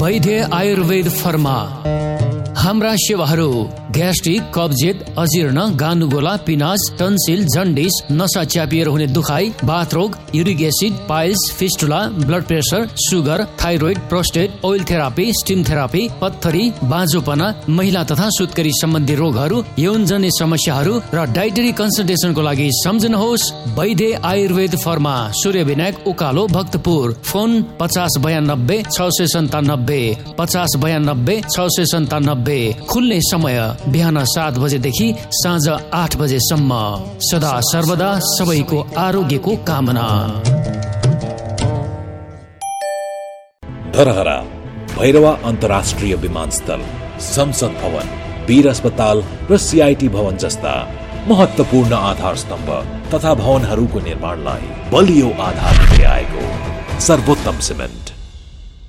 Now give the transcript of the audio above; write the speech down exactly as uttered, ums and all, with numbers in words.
वैद्य Ayurveda pharma. हाम्रा सेवाहरू gastric, कब्जियत, अजीर्ण, गानुगोला, पिनास, टन्सिल, जन्डिस, नसा च्यापिएर हुने दुखाइ, बाथरोग, uric acid, piles, fistula, blood pressure, sugar, thyroid, prostate, oil therapy, steam therapy, पत्थरी, बाँझोपना, महिला तथा सुत्केरी सम्बन्धी रोगहरू, यौनजन्य समस्याहरू र डाइटरी कन्सल्टेसनको लागि सम्झनुहोस् वैद्य आयुर्वेद फर्मा, सूर्य विनायक, उकालो, भक्तपुर। फोन पचास बयानब्बे छ सय सन्तानब्बे पचास बयानब्बे छ सय सन्तानब्बे। खुल्ने समय बिहान सात बजेदेखि साँझ आठ बजेसम्म। सदा सर्वदा सबैको आरोग्यको कामना। धरहरा भैरवा अन्तर्राष्ट्रिय विमानस्थल, संसद भवन, वीर अस्पताल र सीआईटी भवन जस्ता महत्वपूर्ण आधार स्तम्भ तथा भवनहरूको निर्माणलाई बलियो आधार दिँदै आएको सर्वोत्तम सिमेन्ट